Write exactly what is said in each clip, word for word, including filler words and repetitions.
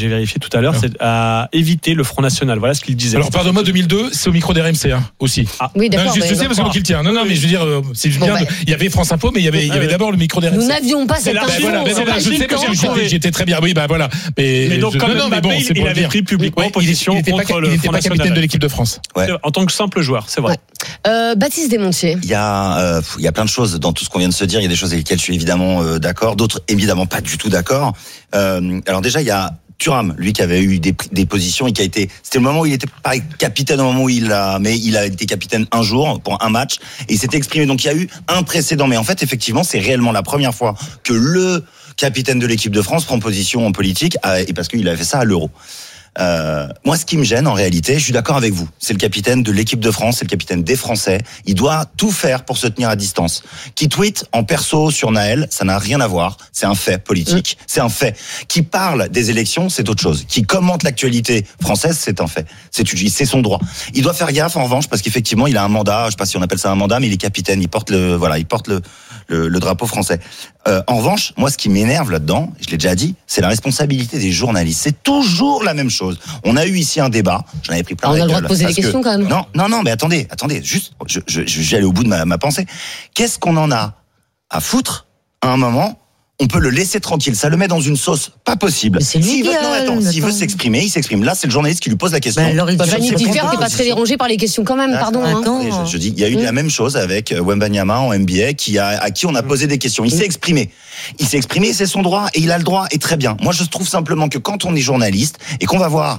j'ai vérifié tout à l'heure, c'est à éviter le Front National. Voilà ce qu'il disait. Alors, pardonne-moi, deux mille deux, c'est au micro d'R M C, hein, aussi. Ah. Oui, d'accord. Non, je, je sais, parce que moi qui le tiens. Non, non, mais je veux dire, c'est bon, bien. bah. Il y avait France Info, mais il y avait, il y avait d'abord le micro d'R M C. Nous n'avions pas cette info. Ben voilà, ben voilà, je sais parce que j'étais, j'étais très bien. Oui, bah voilà. Mais, mais donc, je, comme non, non, mais bon, Mbappé, c'est pour il avait dire. pris publiquement Ouais, position il était contre pas, le il était Front pas capitaine National. de l'équipe de France. Ouais. En tant que simple joueur, c'est vrai. Ouais. Euh, Baptiste Desmontiers. Il y a, euh, il y a plein de choses dans tout ce qu'on vient de se dire. Il y a des choses avec lesquelles je suis évidemment euh, d'accord, d'autres évidemment pas du tout d'accord. Euh, alors déjà, il y a Thuram, lui qui avait eu des, des positions et qui a été, c'était le moment où il était pas capitaine au moment où il a, mais il a été capitaine un jour pour un match et il s'était exprimé. Donc il y a eu un précédent, mais en fait effectivement c'est réellement la première fois que le capitaine de l'équipe de France prend position en politique et parce qu'il avait fait ça à l'Euro. Euh, moi, ce qui me gêne en réalité, je suis d'accord avec vous. C'est le capitaine de l'équipe de France, c'est le capitaine des Français. Il doit tout faire pour se tenir à distance. Qui tweet en perso sur Naël, ça n'a rien à voir. C'est un fait politique, mmh. c'est un fait. Qui parle des élections, c'est autre chose. Qui commente l'actualité française, c'est un fait. C'est, c'est son droit. Il doit faire gaffe en revanche parce qu'effectivement, il a un mandat. Je sais pas si on appelle ça un mandat, mais il est capitaine. Il porte le, voilà, il porte le, le, le drapeau français. Euh, en revanche, moi, ce qui m'énerve là-dedans, je l'ai déjà dit, c'est la responsabilité des journalistes. C'est toujours la même chose. On a eu ici un débat, j'en avais pris plein. On la a le droit gueule, de poser des questions que, quand même. Non, non, non, mais attendez, attendez, juste, je, je, je, je vais aller au bout de ma, ma pensée. Qu'est-ce qu'on en a à foutre à un moment? On peut le laisser tranquille, ça le met dans une sauce pas possible. Mais c'est lui s'il qui veut, non, attends, attends. s'il veut s'exprimer, il s'exprime. Là, c'est le journaliste qui lui pose la question. Bah alors, il Bah, Vanity Fair n'est pas très dérangé par les questions quand même, pardon. Hein. Attendez, je, je dis, il y a eu mmh. la même chose avec Wembanyama en N B A, qui a, à qui on a posé des questions. Il mmh. s'est exprimé. Il s'est exprimé, c'est son droit, et il a le droit, et très bien. Moi, je trouve simplement que quand on est journaliste, et qu'on va voir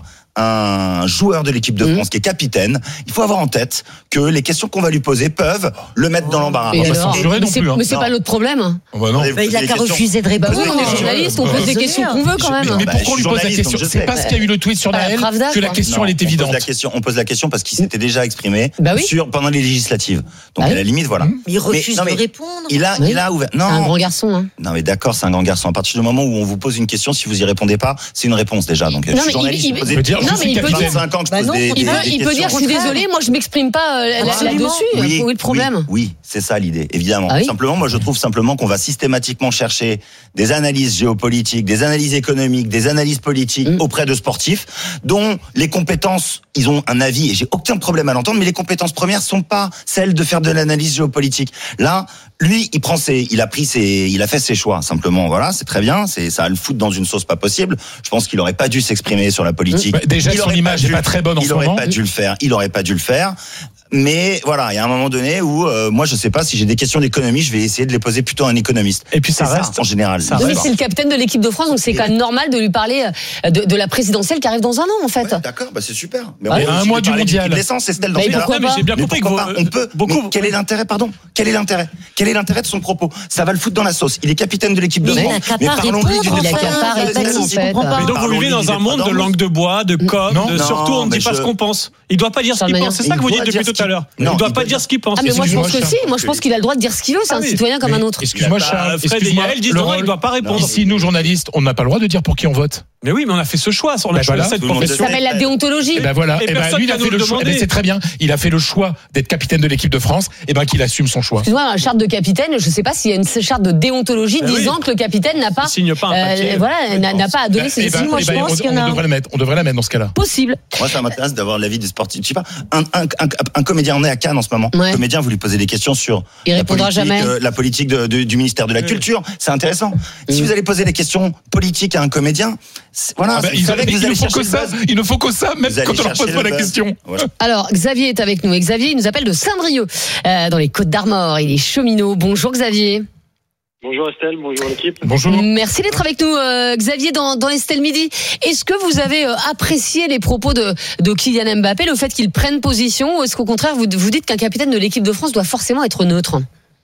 un joueur de l'équipe de France mmh. qui est capitaine, il faut avoir en tête que les questions qu'on va lui poser peuvent le mettre dans l'embarras. Et alors, mais mais c'est, plus, hein. mais c'est pas notre problème. Oh bah non. Bah, il a qu'à refuser de répondre. Bah oui, on est journaliste, on pose des questions qu'on veut quand même. Mais, mais pourquoi on lui pose la question? C'est parce qu'il y a eu le tweet sur Naël que la question elle est évidente. On pose la question, on pose la question parce qu'il s'était déjà exprimé bah oui. sur pendant les législatives. Donc bah à la limite, voilà. Mais il refuse mais, non, mais de répondre. Il a, oui. il a ouvert. Non. C'est un grand garçon. Hein. Non mais d'accord, c'est un grand garçon. À partir du moment où on vous pose une question, si vous y répondez pas, c'est une réponse déjà. Donc non, je suis journaliste. Il, il, il peut dire, non, mais il peut dire. vingt-cinq ans que je pose bah des, non, des, il peut, des il peut dire, je suis désolé, moi je m'exprime pas euh, là-dessus. Oui, où est le problème? Oui, oui, c'est ça l'idée, évidemment. Ah oui simplement, moi je trouve simplement qu'on va systématiquement chercher des analyses géopolitiques, des analyses économiques, des analyses politiques mmh. auprès de sportifs dont les compétences, ils ont un avis et j'ai aucun problème à l'entendre, mais les compétences premières sont pas celles de faire de l'analyse géopolitique. Là, lui, il prend ses, il a pris ses, il a fait ses choix. Simplement, voilà, c'est très bien, c'est ça a le foot dans une sauce pas possible. Je pense qu'il aurait pas dû s'exprimer sur la politique. Bah, déjà, il son image n'est pas très bonne en il ce aurait moment. pas dû le faire. Il aurait pas dû le faire. Mais voilà, il y a un moment donné où euh, moi je sais pas si j'ai des questions d'économie, je vais essayer de les poser plutôt à un économiste. Et puis ça c'est reste ça, en général. Ça Oui, mais c'est le capitaine de l'équipe de France, donc c'est quand même normal de lui parler de, de la présidentielle qui arrive dans un an en fait. Ouais, d'accord, bah c'est super. Mais ouais. on à un mois du mondial. L'essence, c'est Estelle dans mais ce cas-là. pourquoi mais j'ai bien Mais compris que pourquoi vous, pas on peut. beaucoup. Mais quel est l'intérêt, pardon Quel est l'intérêt Quel est l'intérêt de son propos? Ça va le foutre dans la sauce. Il est capitaine de l'équipe de Mais il France. n'a qu'à Mais pas parlons-lui répondre, d'une il a qu'à pas répondre, en fait. Mais donc vous vivez dans un monde de langue de bois, de com, Non, de non, surtout on ne mais dit pas je- ce qu'on pense. Il doit pas dire ce qu'il pense. C'est ça que vous dites depuis tout à l'heure. Il Non, ne doit il pas doit dire ce qu'il pense. Ah mais moi je pense que Excusez-moi, si, moi je pense qu'il a le droit de dire ce qu'il veut, c'est Ah un oui. citoyen comme Mais un autre. Excuse-moi, Bah, Charles. Fred et Excuse-moi. Yael disent le non, rôle- il doit pas répondre. Ici, nous journalistes, on n'a pas le droit de dire pour qui on vote. Mais oui, mais on a fait ce choix, on a Ben choisi voilà, cette tout le monde le profession. Ça s'appelle la déontologie. Et ben voilà. Et Et ben personne lui, il a va fait nous le le choix. Eh demander. ben c'est très bien. Il a fait le choix d'être capitaine de l'équipe de France. Et ben qu'il assume son choix. Excuse-moi, un charte de capitaine, je sais pas s'il y a une charte de déontologie Ben oui. disant que le capitaine n'a pas, Il signe pas un papier. euh, voilà, n'a, n'a pas à donner Ben, ses eh ben, signes. Moi, eh je ben, pense on, qu'il y en on a un devrait la mettre. On devrait la mettre dans ce cas-là. possible. Moi, ça m'intéresse d'avoir l'avis des sportifs. Je sais pas, un, un, un, un comédien, on est à Cannes en ce moment. Ouais. Un comédien, vous lui posez des questions sur Il la répondra politique, jamais. euh, la politique de, de, du ministère de la Oui. Culture. C'est intéressant. Si Mm. vous allez poser des questions politiques à un comédien, c'est- voilà, Ah ben, vous ils savez avaient- que vous il allez ne faut chercher que le ça. buzz. Il ne faut que ça, même Vous allez quand on leur chercher pose pas le la buzz. question. Voilà. Alors, Xavier est avec nous. Et Xavier, il nous appelle de Saint-Brieuc, euh, dans les Côtes-d'Armor. Il est cheminot. Bonjour Xavier. Bonjour Estelle, bonjour l'équipe. Bonjour. Merci d'être avec nous, euh, Xavier, dans, dans Estelle Midi. Est-ce que vous avez euh, apprécié les propos de, de Kylian Mbappé, le fait qu'il prenne position, ou est-ce qu'au contraire, vous, vous dites qu'un capitaine de l'équipe de France doit forcément être neutre?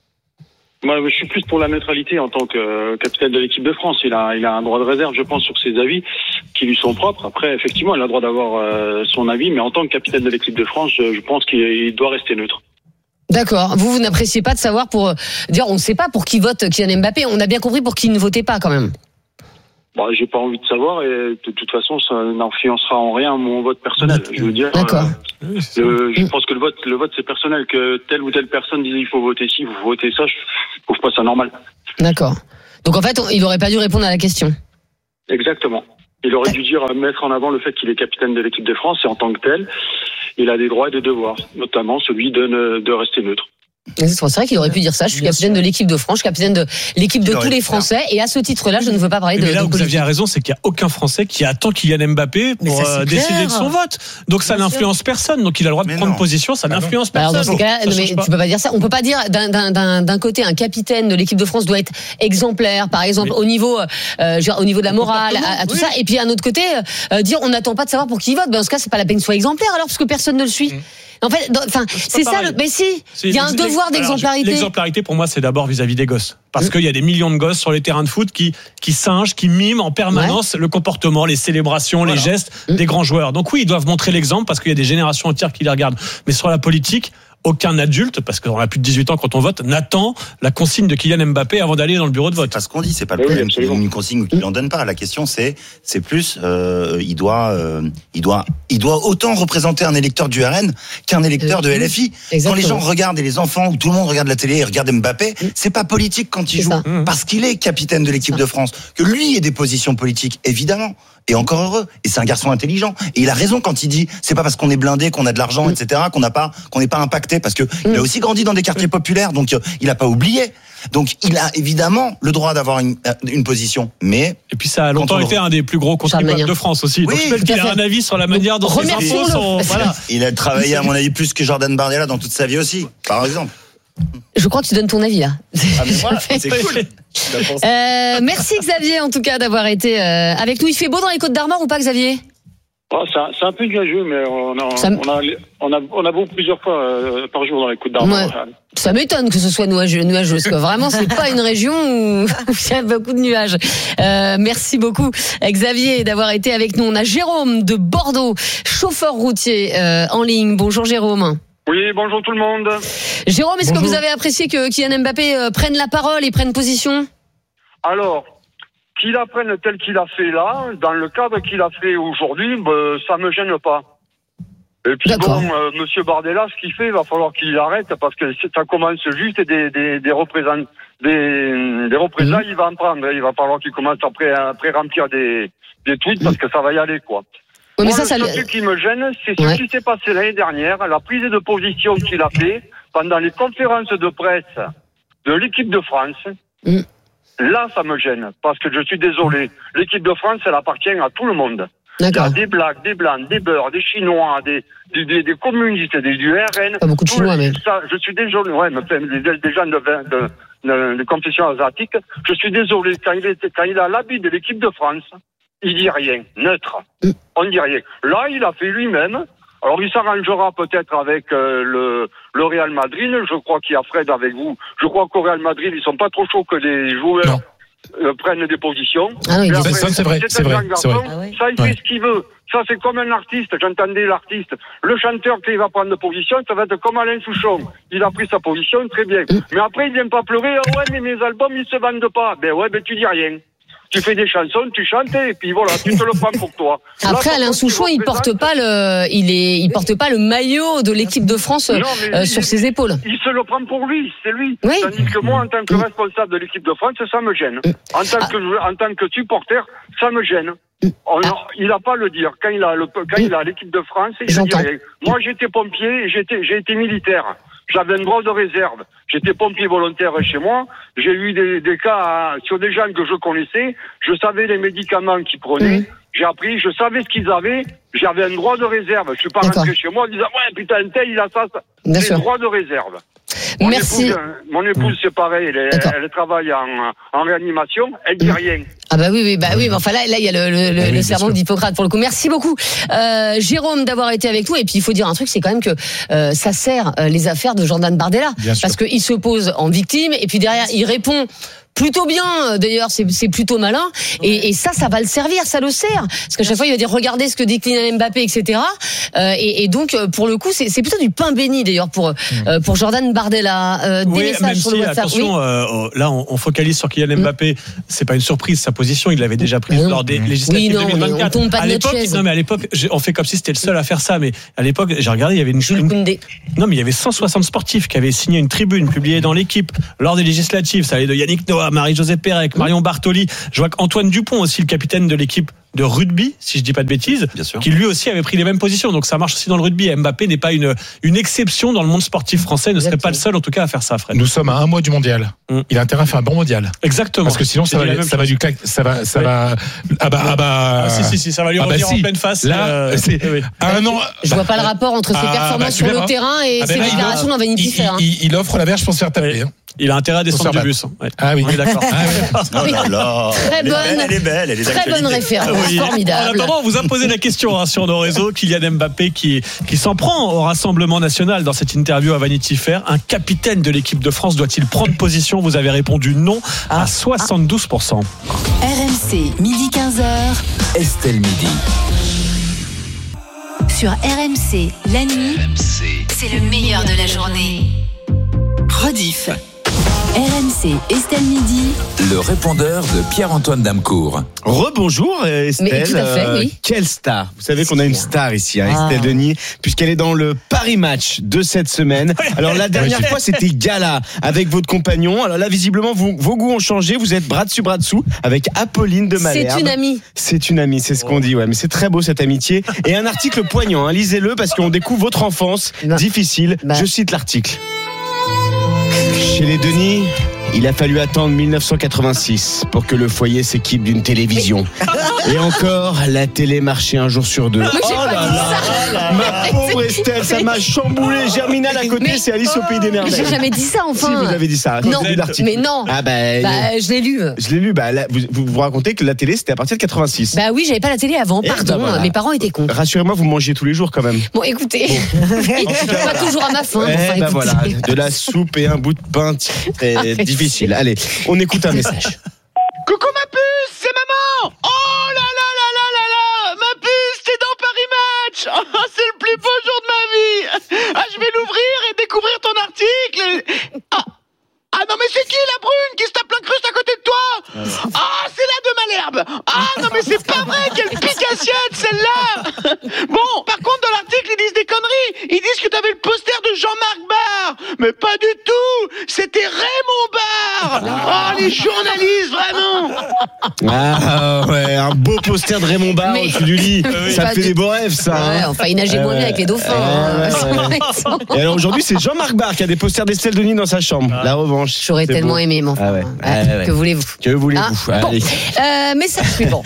Moi, je suis plus pour la neutralité en tant que euh, capitaine de l'équipe de France. Il a, il a un droit de réserve, je pense, sur ses avis qui lui sont propres. Après, effectivement, il a le droit d'avoir euh, son avis, mais en tant que capitaine de l'équipe de France, je, je pense qu'il il doit rester neutre. D'accord. Vous, vous n'appréciez pas de savoir pour euh, dire, on ne sait pas pour qui vote Kylian Mbappé. On a bien compris pour qui ne votez pas quand même. Bon, j'ai pas envie de savoir et de toute façon, ça n'influencera en rien mon vote personnel. Je veux dire, D'accord. euh, le- je pense que le vote, le vote c'est personnel. Que telle ou telle personne dise il faut voter ci, vous votez ça, je trouve pas ça normal. D'accord. Donc en fait, on- il n'aurait pas dû répondre à la question. Exactement. Il aurait dû dire, mettre en avant le fait qu'il est capitaine de l'équipe de France et en tant que tel, il a des droits et des devoirs, notamment celui de, ne, de rester neutre. C'est vrai qu'il aurait pu dire ça. Je suis capitaine de l'équipe de France, je suis capitaine de l'équipe de tous les Français. Et à ce titre-là, je ne veux pas parler de. Mais là de où Xavier a raison, c'est qu'il n'y a aucun Français qui attend Kylian Mbappé pour ça, euh, décider de son vote. Donc ça n'influence personne. Donc il a le droit de mais prendre non. position. Ça ah n'influence Alors personne. dans ce cas-là, non, mais tu peux pas dire ça. On peut pas dire d'un, d'un, d'un, d'un côté un capitaine de l'équipe de France doit être exemplaire, par exemple, oui. au niveau, euh, genre, au niveau de la morale, à, à tout oui. ça. Et puis à un autre côté, euh, dire on n'attend pas de savoir pour qui il vote. Ben, dans ce cas, c'est pas la peine qu'il soit exemplaire alors parce que personne ne le suit. Mmh. En fait, enfin, c'est, c'est ça. Le, mais si, il y a un devoir d'exemplarité. Alors, l'exemplarité, pour moi, c'est d'abord vis-à-vis des gosses, parce mmh. qu'il y a des millions de gosses sur les terrains de foot qui qui singent, qui miment en permanence ouais. le comportement, les célébrations, voilà. les gestes mmh. des grands joueurs. Donc oui, ils doivent montrer l'exemple parce qu'il y a des générations entières qui les regardent. Mais sur la politique, aucun adulte, parce qu'on a plus de dix-huit ans quand on vote, n'attend la consigne de Kylian Mbappé avant d'aller dans le bureau de vote. C'est pas ce qu'on dit, c'est pas le problème qu'il donne une consigne ou qu'il en donne pas. La question c'est, c'est plus, euh, il doit, euh, il doit, il doit autant représenter un électeur du R N qu'un électeur de L F I. Exactement. Quand les gens regardent et les enfants ou tout le monde regarde la télé et regarde Mbappé, c'est pas politique quand il c'est joue, ça. Parce qu'il est capitaine de l'équipe de France, que lui ait des positions politiques, évidemment. Et encore heureux. Et c'est un garçon intelligent. Et il a raison quand il dit, c'est pas parce qu'on est blindé, qu'on a de l'argent, mmh. et cetera, qu'on n'a pas, qu'on n'est pas impacté, parce que mmh. il a aussi grandi dans des quartiers populaires, donc euh, il a pas oublié. Donc il a évidemment le droit d'avoir une, une position. Mais et puis ça a longtemps été un des plus gros contribuables de France aussi. Oui, donc je pense qu'il a un avis sur la manière dont ses infos sont. Voilà. Il a travaillé à mon avis plus que Jordan Bardella dans toute sa vie aussi, par exemple. Je crois que tu donnes ton avis là. Ah mais voilà, c'est cool. Euh, merci Xavier en tout cas d'avoir été euh, avec nous. Il fait beau dans les Côtes d'Armor ou pas Xavier? Oh, c'est, un, c'est un peu nuageux, mais on a, ça... on a, on a, on a beau plusieurs fois euh, par jour dans les Côtes d'Armor. Ouais. Ça m'étonne que ce soit nuageux, nuageux parce que vraiment c'est pas une région où il y a beaucoup de nuages. Euh, merci beaucoup Xavier d'avoir été avec nous. On a Jérôme de Bordeaux, chauffeur routier euh, en ligne. Bonjour Jérôme. Oui, bonjour tout le monde. Jérôme, est-ce bonjour. que vous avez apprécié que Kylian Mbappé euh, prenne la parole et prenne position? Alors, qu'il la prenne tel qu'il a fait là, dans le cadre qu'il a fait aujourd'hui, ben, ça me gêne pas. Et puis D'accord. bon, euh, Monsieur Bardella, ce qu'il fait, il va falloir qu'il arrête parce que ça commence juste des des des représentants, des des représailles, mmh. il va en prendre. Il va falloir qu'il commence après après remplir des des tweets parce que ça va y aller quoi. Oui, Moi, mais ça, le ça... truc qui me gêne, c'est ce ouais. qui s'est passé l'année dernière, la prise de position qu'il a fait pendant les conférences de presse de l'équipe de France. Mmh. Là, ça me gêne, parce que je suis désolé. L'équipe de France, elle appartient à tout le monde. D'accord. Il y a des blacks, des blancs, des beurs, des chinois, des, des, des, des communistes, des, du R N. Pas beaucoup de chinois, mais. Ça, je suis désolé, ouais, mais des, des gens de, de, de, de confession asiatique. Je suis désolé, quand il, était, quand il a l'habit de l'équipe de France, il dit rien, neutre. Mm. On dit rien. Là, il a fait lui-même. Alors, il s'arrangera peut-être avec euh, le, le Real Madrid. Je crois qu'il y a Fred avec vous. Je crois qu'au Real Madrid, ils sont pas trop chauds que les joueurs euh, prennent des positions. Ah oui, après, ça, c'est vrai. C'est, c'est vrai. C'est vrai. Ah oui. Ça, il ouais. fait ce qu'il veut. Ça, c'est comme un artiste. J'entendais l'artiste. Le chanteur qui va prendre position, ça va être comme Alain Souchon. Il a pris sa position, très bien. Mm. Mais après, il vient pas pleurer. Oh, ouais, mais mes albums, ils se vendent pas. Ben ouais, ben tu dis rien. Tu fais des chansons, tu chantes et puis voilà, tu te le prends pour toi. Après, là, Alain Souchon, il porte pas le, il est, il porte pas le maillot de l'équipe de France non, euh, sur ses épaules. Il se le prend pour lui, c'est lui. Oui. Tandis que moi, en tant que responsable de l'équipe de France, ça me gêne. En tant que, en tant que supporter, ça me gêne. On, ah. Il n'a pas à le dire. Quand il a le, quand il a l'équipe de France, il ne dit rien. Moi, j'étais pompier et j'étais, j'ai été militaire. J'avais un droit de réserve. J'étais pompier volontaire chez moi. J'ai eu des, des cas sur des gens que je connaissais. Je savais les médicaments qu'ils prenaient. Mmh. J'ai appris, je savais ce qu'ils avaient. J'avais un droit de réserve. Je suis pas D'accord. rentré chez moi en disant ouais putain un tel il a ça. ça. J'ai un droit de réserve. Mon Merci. Épouse, mon épouse, c'est pareil, elle, elle travaille en, en réanimation, elle dit rien. Ah bah oui, oui, bah oui, mais enfin là, là, il y a le, le, le, oui, le serment d'Hippocrate pour le coup. Merci beaucoup, euh, Jérôme, d'avoir été avec nous. Et puis il faut dire un truc, c'est quand même que euh, ça sert euh, les affaires de Jordan Bardella, bien parce qu'il se pose en victime et puis derrière il répond. Plutôt bien, d'ailleurs, c'est, c'est plutôt malin. Et, et ça, ça va le servir, ça le sert. Parce qu'à chaque fois, il va dire, regardez ce que dit Kylian Mbappé, et cetera. Euh, et, et donc, pour le coup, c'est, c'est plutôt du pain béni, d'ailleurs, pour, euh, pour Jordan Bardella. Euh, des oui, messages même sur si, le WhatsApp. attention, oui. euh, là, on, on focalise sur Kylian Mbappé. Mmh. C'est pas une surprise, sa position. Il l'avait déjà prise mmh. lors des législatives oui, non, deux mille vingt-quatre. On tombe pas de à l'époque, notre chaise. non, mais à l'époque, on fait comme si c'était le seul à faire ça. Mais à l'époque, j'ai regardé, il y avait une, une non, mais il y avait cent soixante sportifs qui avaient signé une tribune publiée dans l'équipe lors des législatives. Ça allait de Yannick Noah, Marie-Josée Pérec, Marion Bartoli. Je vois qu'Antoine Dupont aussi, le capitaine de l'équipe de rugby, si je dis pas de bêtises, Bien sûr. qui lui aussi avait pris les mêmes positions. Donc ça marche aussi dans le rugby. Mbappé n'est pas une, une exception dans le monde sportif français, ne serait pas le seul en tout cas à faire ça, Fred. Nous sommes à un mois du mondial. Mm. Il a intérêt à faire un bon mondial. Exactement. Parce que sinon, ça C'est la va, même ça va chose. du claque, ça va, ça Oui. va. Ah bah, ah bah. Ah, si, si, si, ça va lui ah bah revenir si. en pleine face. Là, euh, c'est oui. à un an. Je vois pas le rapport entre ses Ah, performances bah, tu sur le verras. terrain et Ah, ben ses là, il déclarations doit- dans Vanity il, Fair. hein. il, il offre la verge pour se faire taper. Oui. hein. Il a intérêt à descendre Pour du faire bus. Ouais. Ah oui. On est d'accord. Ah oui. Oh là là. Très Elle est bonne. belle, elle est belle, elle est Très d'actualité. bonne référence, Oui. En formidable. attendant, on vous a posé la question hein, sur nos réseaux. Kylian Mbappé qui, qui s'en prend au Rassemblement National dans cette interview à Vanity Fair. Un capitaine de l'équipe de France doit-il prendre position? Vous avez répondu non à soixante-douze pour cent. R M C, midi quinze heures. Estelle Midi. Sur R M C, la nuit, c'est le meilleur de la journée. Rediff. R M C, Estelle Midi. Le répondeur de Pierre-Antoine Damecourt. Rebonjour Estelle. Mais tout à fait, Euh, oui. Quelle star. Vous savez qu'on a une star ici, hein, Ah. Estelle Denis, puisqu'elle est dans le Paris Match de cette semaine. Alors la dernière fois c'était gala avec votre compagnon. Alors là visiblement vous, vos goûts ont changé. Vous êtes bras dessus bras dessous avec Apolline de Malherbe. C'est une amie. C'est une amie, c'est ce qu'on dit, ouais. Mais c'est très beau cette amitié. Et un article poignant, hein, lisez-le parce qu'on découvre votre enfance Bah. difficile. Bah. Je cite l'article. Chez les Denis, il a fallu attendre mille neuf cent quatre-vingt-six pour que le foyer s'équipe d'une télévision. Et encore, la télé marchait un jour sur deux. Mais j'ai Oh pas là dit là ça. là, ma pauvre Estelle, ça m'a chamboulé. Germinal à côté, Mais- c'est Alice au pays des merveilles. J'ai jamais dit ça, enfin. Si vous avez dit ça, Non, j'ai lu l'article. mais non. Ah bah, Bah, je l'ai lu. je l'ai lu. Bah, là, vous, vous vous racontez que la télé c'était à partir de quatre-vingt-six. Bah oui, j'avais pas la télé avant, Eh pardon. ben voilà. Mes parents étaient cons. Rassurez-moi, vous mangiez tous les jours quand même. Bon, écoutez, pas toujours à ma faim. Eh enfin, ben écoutez. voilà, de la soupe et un bout de pain, c'est Arrêtez. difficile. Allez, on écoute un message. Coucou ma puce, c'est maman. Oh là là là là là là, ma puce, t'es dans Paris Match. Oh, c'est le plus beau jour de ma vie. Ah, je vais l'ouvrir et découvrir ton article. et- Ah, ah non mais c'est qui la brune qui se tape l'incruste à côté de toi? Ah, c'est la de Malherbe. Ah non mais c'est pas vrai, quelle pique-assiette celle-là. Bon, par contre dans l'article ils disent des conneries. Ils disent que t'avais le poster de Jean-Marc Barr, mais pas du tout. C'était Raymond Barre. Oh les journalistes vraiment. Ah ouais, un beau poster de Raymond Barre Mais- au-dessus du lit. Oui. Ça Pas me fait du- des beaux rêves, ça. Ouais, hein. enfin, il nageait moins Euh, bien avec les dauphins. euh, hein. ouais, Et alors aujourd'hui, c'est Jean-Marc Barre qui a des posters d'Estelle Denis dans sa chambre. La revanche. J'aurais C'est tellement beau. aimé, mais enfin. Ah ouais. hein. Ah ouais. Que voulez-vous? Que voulez-vous Hein Bon. Allez. Euh, message suivant.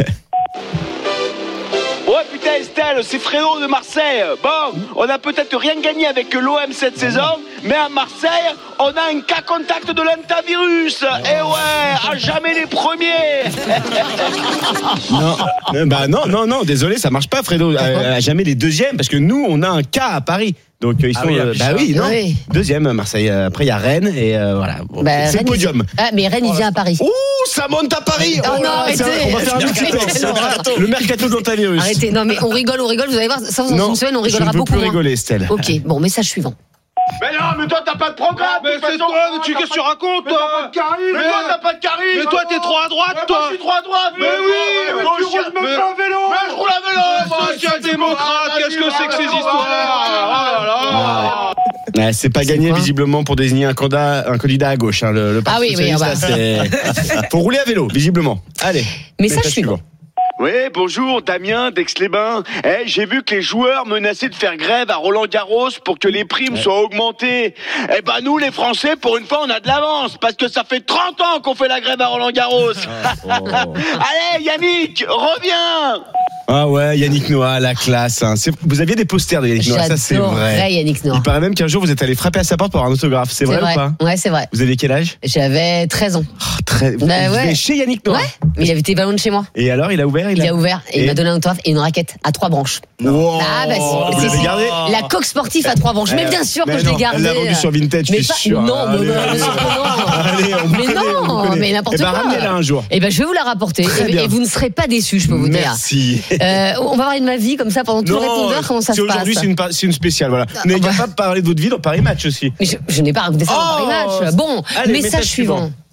Ouais putain Estelle, c'est Fredo de Marseille. Bon, on a peut-être rien gagné avec l'O M cette saison, mais à Marseille, on a un cas contact de l'antavirus. Et ouais, à jamais les premiers. Non, euh, bah non, non, non, désolé, ça marche pas, Fredo. Euh, à jamais les deuxièmes, parce que nous, on a un cas à Paris. Donc euh, ils Ah sont, oui, à euh, bah Bichat. oui, non, Oui. deuxième Marseille. Euh, Après il y a Rennes et euh, voilà. Bon, Bah, c'est Rennes, le podium. il- Ah, mais Rennes, il vient à Paris. Ouh, ça monte à Paris. Oh non, là, arrêtez. ça- on va faire un Arrêtez. multiplex. Quelle horreur. Le mercato de l'antavirus. Arrêtez. Non, mais on rigole, on rigole. Vous allez voir, ça, dans Non, une semaine, on je rigolera ne peux beaucoup plus moins. rigoler, Estelle. Ok, bon, message suivant. Mais non, mais toi t'as pas de programme. Mais c'est toi, tu qu'est-ce que tu racontes toi? Mais toi t'as pas de charisme. Mais toi t'es trop à droite, toi. Je suis trop à droite. Mais oui, mais tu roules même pas à vélo. Mais je roule à vélo. Social-démocrate, qu'est-ce que c'est que ces histoires? Oh là là. Ouais, c'est pas gagné quoi visiblement pour désigner un candidat, un candidat à gauche. Hein, le, le Parti Ah oui, oui, socialiste, ah bah. là, c'est- faut rouler à vélo, visiblement. Allez. Message suivant. Oui, bonjour, Damien d'Aix-les-Bains. Eh, j'ai vu que les joueurs menaçaient de faire grève à Roland-Garros pour que les primes soient augmentées. Eh ben nous, les Français, pour une fois, on a de l'avance, parce que ça fait trente ans qu'on fait la grève à Roland-Garros. Allez, Yannick, reviens. Ah ouais, Yannick Noah, la classe. Hein. C'est- Vous aviez des posters de Yannick Noah, ça c'est J'adorerais vrai. Yannick Noah. Il paraît même qu'un jour vous êtes allé frapper à sa porte pour avoir un autographe. C'est vrai, ou pas? Ouais, c'est vrai. Vous avez quel âge? J'avais treize ans. Oh, très... Vous Bah vous ouais. êtes chez Yannick Noah. Ouais, mais il avait tes ballons de chez moi. Et alors, il a ouvert Il a ouvert et, il Et- m'a donné un autographe et une raquette à trois branches. Wow. Ah bah si, Vous si, l'avez si. gardé? La coque sportive à trois branches. Mais Eh, bien sûr que mais je l'ai non, gardé. Elle l'a vendu sur Vintage, Mais je suis pas- sûr. non, mais Allez, non, allez. bien sûr que non. Allez, on vous Mais connaît, on vous non, connaît. mais n'importe Eh ben, quoi. ramenez-la un jour. Eh ben, je vais vous la rapporter. Très Et, bien. et vous ne serez pas déçus, je peux vous dire. Merci. Euh, on va parler de ma vie comme ça pendant tout le répondeur. Comment ça c'est se passe? aujourd'hui, c'est une, par- c'est une spéciale. Voilà. Vous n'avez bah. pas parlé de votre vie dans Paris Match aussi. Mais je, je n'ai pas raconté ça dans Oh, Paris Match. Bon, allez, message, message suivant. suivant.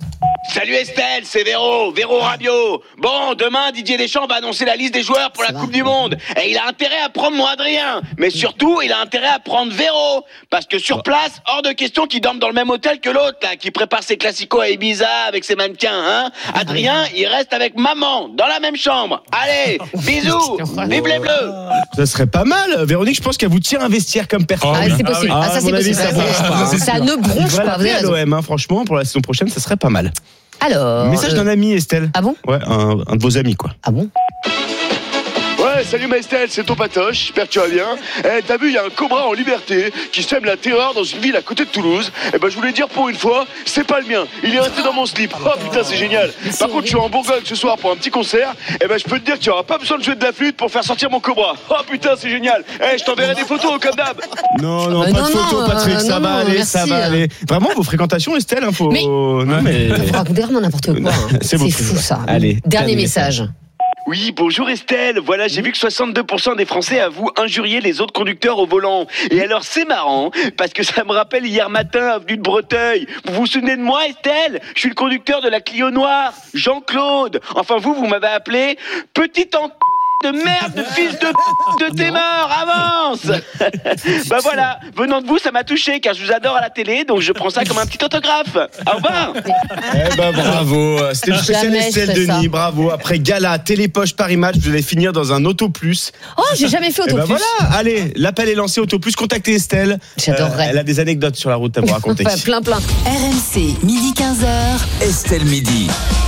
Salut Estelle, c'est Véro, Véro Rabiot. Bon, demain, Didier Deschamps va annoncer la liste des joueurs pour la Coupe du Monde. Et il a intérêt à prendre mon Adrien. Mais surtout, il a intérêt à prendre Véro. Parce que sur place, hors de question qu'il dorme dans le même hôtel que l'autre, là, qui prépare ses classicos à Ibiza avec ses mannequins, hein. Adrien, il reste avec maman, dans la même chambre. Allez, bisous, vive les Bleus. Ça serait pas mal. Véronique, je pense qu'elle vous tire un vestiaire comme personne. Ah, c'est possible. Ah, ça, c'est possible. Ça, ça, ça ne bronche pas. Vous avez raison. L'O M, hein, franchement, pour la saison prochaine, ça serait pas mal. Alors. Message d'un ami, Estelle. Ah bon? Ouais, un, un de vos amis, quoi. Ah bon? Ouais, salut ma Estelle, c'est ton patoche, j'espère que tu vas bien. Eh, t'as vu, il y a un cobra en liberté qui sème la terreur dans une ville à côté de Toulouse. Eh ben, je voulais dire pour une fois, c'est pas le mien. Il est resté dans mon slip. Oh putain, c'est génial. Par contre, je suis en Bourgogne ce soir pour un petit concert. Eh ben, je peux te dire que tu auras pas besoin de jouer de la flûte pour faire sortir mon cobra. Oh putain, c'est génial. Eh, je t'enverrai des photos comme d'hab. Non, non, Euh, pas non, de photos, non, Patrick, euh, ça non, va non, aller, merci, ça va hein. aller. Vraiment, vos fréquentations, Estelle, hein, faut. Mais- Non, mais. Vous racontez vraiment n'importe quoi. hein. C'est C'est beaucoup. fou ça. Allez, Dernier dernier message. Oui, bonjour Estelle. Voilà, j'ai vu que soixante-deux pour cent des Français avouent injurier les autres conducteurs au volant. Et alors, c'est marrant, parce que ça me rappelle hier matin, avenue de Breteuil. Vous vous souvenez de moi, Estelle? Je suis le conducteur de la Clio Noire, Jean-Claude. Enfin, vous, vous m'avez appelé Petit en de merde, de fils de de tes morts, avance. Bah voilà, venant de vous, ça m'a touché, car je vous adore à la télé, donc je prends ça comme un petit autographe. Au revoir. Eh ben bravo, c'était le spécial Jamais je Estelle ferais ça. Denis, bravo. Après Gala, Télépoche, Paris Match, vous allez finir dans un Auto Plus. Oh, j'ai jamais fait Eh ben Auto Plus. voilà, allez, l'appel est lancé, Auto Plus, contactez Estelle. J'adorerais. elle a des anecdotes sur la route à vous raconter. Enfin, plein, plein. R M C, midi quinze heures. Estelle Midi.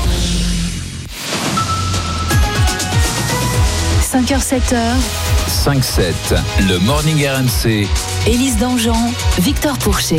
cinq heures sept heures. cinq sept. Le Morning R M C. Élise Dangean, Victor Pourchet.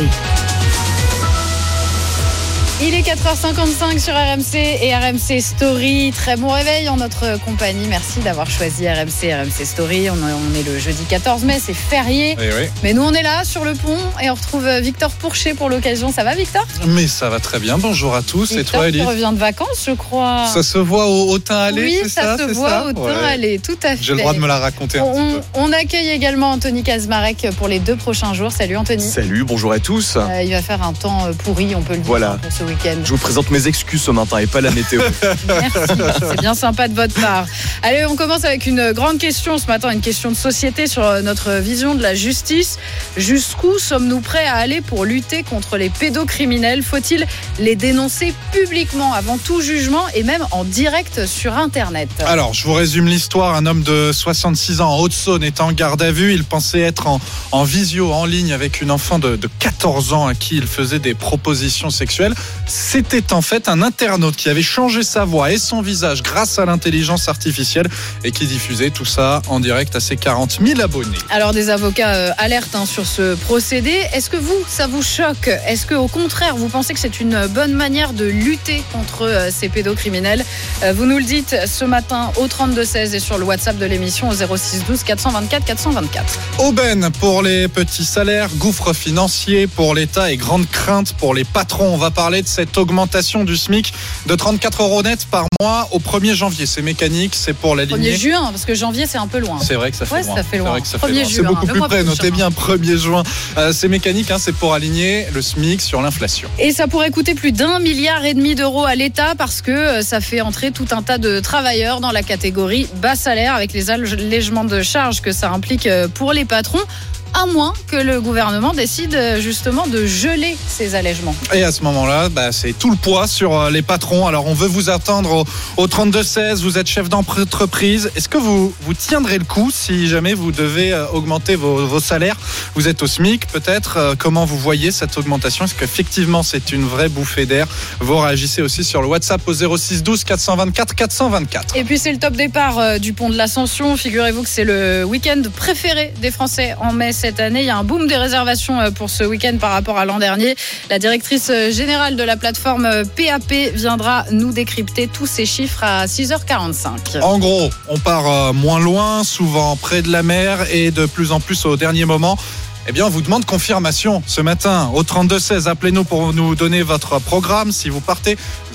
Il est quatre heures cinquante-cinq sur R M C et R M C Story. Très bon réveil en notre compagnie. Merci d'avoir choisi R M C, R M C Story. On, on est le jeudi quatorze mai, c'est férié. Eh oui. Mais nous, on est là sur le pont et on retrouve Victor Pourchet pour l'occasion. Ça va, Victor? Mais ça va très bien. Bonjour à tous. Victor, Et toi, tu Elise? reviens de vacances, je crois. Ça se voit au, au teint allé, Oui, c'est ça, ça, se c'est voit ça au teint Ouais. allé, tout à fait. J'ai le droit de me la raconter un petit On, peu. on accueille également Anthony Kazmarek pour les deux prochains jours. Salut Anthony. Salut, bonjour à tous. Euh, il va faire un temps pourri, on peut le dire, Voilà. hein, pour ce week-end. Je vous présente mes excuses ce matin et pas la météo. Merci, c'est bien sympa de votre part. Allez, on commence avec une grande question ce matin, une question de société sur notre vision de la justice. Jusqu'où sommes-nous prêts à aller pour lutter contre les pédocriminels? Faut-il les dénoncer publiquement avant tout jugement et même en direct sur Internet? Alors, je vous résume l'histoire. Un homme de soixante-six ans en Haute-Saône est en garde à vue. Il pensait être en, en visio, en ligne, avec une enfant de, de quatorze ans à qui il faisait des propositions sexuelles. C'était en fait un internaute qui avait changé sa voix et son visage grâce à l'intelligence artificielle et qui diffusait tout ça en direct à ses quarante mille abonnés. Alors des avocats euh, alertent hein, sur ce procédé. Est-ce que vous, ça vous choque? Est-ce que au contraire, vous pensez que c'est une bonne manière de lutter contre euh, ces pédocriminels? euh, Vous nous le dites ce matin au trente-deux seize et sur le WhatsApp de l'émission au zéro six douze quatre cent vingt-quatre quatre cent vingt-quatre. Aubaine pour les petits salaires, gouffre financier pour l'État et grande crainte pour les patrons. On va parler de cette augmentation du SMIC de trente-quatre euros net par mois au premier janvier. C'est mécanique, c'est pour la lignée. premier juin, parce que janvier c'est un peu loin. C'est vrai que ça fait ouais, loin. ça fait loin. C'est vrai que ça fait premier loin. juin, C'est beaucoup le plus mois près. prochain. Notez bien premier juin. Euh, c'est mécanique, hein, c'est pour aligner le SMIC sur l'inflation. Et ça pourrait coûter plus d'un milliard et demi d'euros à l'État parce que ça fait entrer tout un tas de travailleurs dans la catégorie bas salaire avec les allégements de charges que ça implique pour les patrons. À moins que le gouvernement décide justement de geler ces allègements. Et à ce moment-là, bah, c'est tout le poids sur les patrons. Alors on veut vous attendre au, au trente-deux seize, vous êtes chef d'entreprise. Est-ce que vous, vous tiendrez le coup si jamais vous devez augmenter vos, vos salaires? Vous êtes au SMIC peut-être. Comment vous voyez cette augmentation? Est-ce qu'effectivement c'est une vraie bouffée d'air? Vous réagissez aussi sur le WhatsApp au zéro six douze quatre cent vingt-quatre quatre cent vingt-quatre. Et puis c'est le top départ du pont de l'Ascension. Figurez-vous que c'est le week-end préféré des Français en mai cette année. Il y a un boom des réservations pour ce week-end par rapport à l'an dernier. La directrice générale de la plateforme P A P viendra nous décrypter tous ces chiffres à six heures quarante-cinq. En gros, on part moins loin, souvent près de la mer et de plus en plus au dernier moment. Eh bien, on vous demande confirmation ce matin au trente-deux seize. Appelez-nous pour nous donner votre programme. Si vous partez,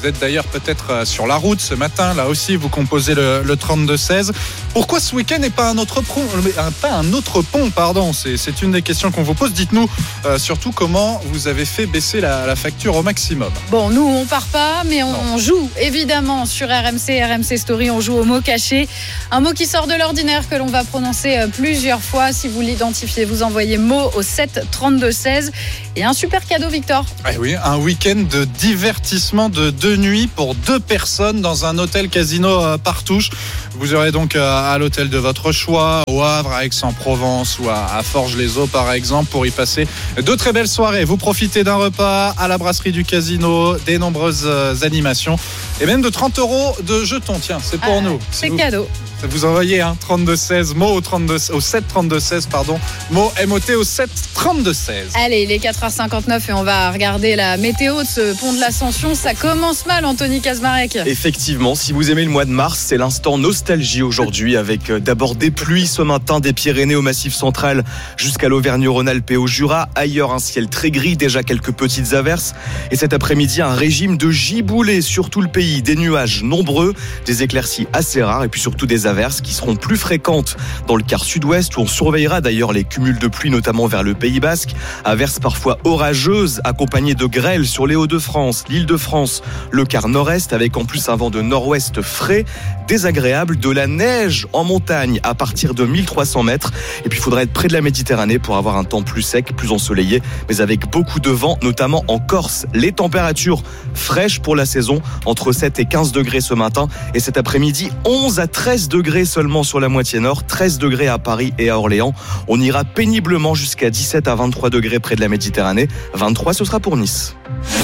Vous êtes d'ailleurs peut-être sur la route ce matin. Là aussi, vous composez le, le trente-deux seize. Pourquoi ce week-end et pas un autre pont, pas un autre pont pardon, c'est, c'est une des questions qu'on vous pose. Dites-nous euh, surtout comment vous avez fait baisser la, la facture au maximum. Bon, nous, on part pas, mais on, on joue évidemment sur R M C, R M C Story. On joue au mot caché. Un mot qui sort de l'ordinaire que l'on va prononcer plusieurs fois. Si vous l'identifiez, vous envoyez mot au sept trente-deux seize. Et un super cadeau, Victor. Ah oui, un week-end de divertissement de deux nuits pour deux personnes dans un hôtel casino Partouche. Vous aurez donc à l'hôtel de votre choix, au Havre, à Aix-en-Provence ou à Forges-les-Eaux par exemple, pour y passer deux très belles soirées. Vous profitez d'un repas à la brasserie du casino, des nombreuses animations et même de trente euros de jetons. Tiens, c'est pour ah, nous. C'est vous, cadeau. Vous envoyez hein, trente-deux seize, mot au, trente-deux, au sept trente-deux seize, pardon, mot M O T au sept trente-deux seize. Allez, il est quatre heures cinquante-neuf et on va regarder la météo de ce pont de l'Ascension. Ça commence mal, Anthony Kazmarek. Effectivement, si vous aimez le mois de mars, c'est l'instant nostalgie aujourd'hui, avec d'abord des pluies ce matin des Pyrénées au Massif central jusqu'à l'Auvergne-Rhône-Alpes et au Jura. Ailleurs, un ciel très gris, déjà quelques petites averses. Et cet après-midi, un régime de giboulées sur tout le pays. Des nuages nombreux, des éclaircies assez rares et puis surtout des averses qui seront plus fréquentes dans le quart sud-ouest où on surveillera d'ailleurs les cumuls de pluie, notamment vers le Pays Basque. Averses parfois orageuses accompagnées de grêles sur les Hauts-de-France, l'Île-de-France, le quart nord-est avec en plus un vent de nord-ouest frais, désagréable, de la neige en montagne à partir de mille trois cents mètres. Et puis il faudra être près de la Méditerranée pour avoir un temps plus sec, plus ensoleillé, mais avec beaucoup de vent, notamment en Corse. Les températures fraîches pour la saison, entre sept et quinze degrés ce matin et cet après-midi, onze à treize degrés seulement sur la moitié nord, treize degrés à Paris et à Orléans. On ira péniblement jusqu'à dix-sept à vingt-trois degrés près de la Méditerranée. vingt-trois, ce sera pour Nice.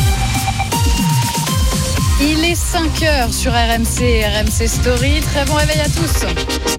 Il est cinq heures sur R M C, R M C Story. Très bon réveil à tous.